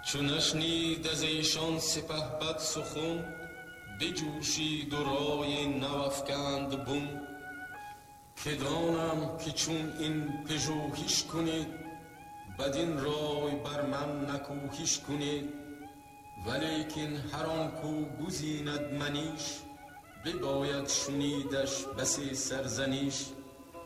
چون نشنید از ایشان سپهبد سخن، بجوشید و رای نو افکند بن. که دانم که چون این پژوهش کنید، بدین رای بر من نکوهش کنید. ولیکن هر آن کو گزیند منیش، بباید شنیدش بسی سرزنیش.